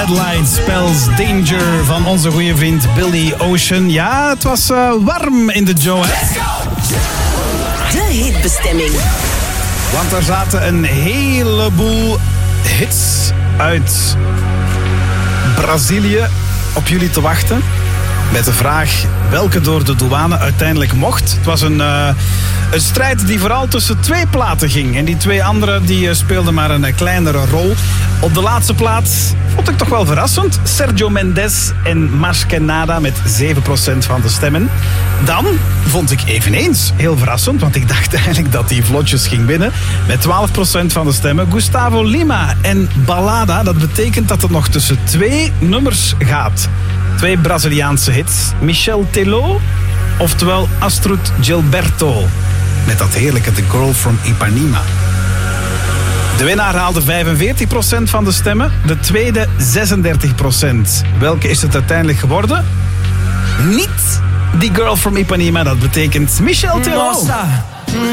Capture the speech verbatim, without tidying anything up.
Red Light Spells Danger van onze goede vriend Billy Ocean. Ja, het was uh, warm in de Joe, hè? De hitbestemming. Want er zaten een heleboel hits uit Brazilië op jullie te wachten. Met de vraag welke door de douane uiteindelijk mocht. Het was een, uh, een strijd die vooral tussen twee platen ging. En die twee andere die, uh, speelden maar een uh, kleinere rol. Op de laatste plaats vond ik toch wel verrassend. Sergio Mendes en Mas Que Nada met zeven procent van de stemmen. Dan vond ik eveneens heel verrassend, want ik dacht eigenlijk dat hij vlotjes ging winnen. Met twaalf procent van de stemmen. Gustavo Lima en Balada. Dat betekent dat het nog tussen twee nummers gaat. Twee Braziliaanse hits. Michel Teló, oftewel Astrud Gilberto. Met dat heerlijke The Girl from Ipanema. De winnaar haalde vijfenveertig procent van de stemmen. De tweede zesendertig procent. Welke is het uiteindelijk geworden? Niet die Girl from Ipanema. Dat betekent Michel Teló.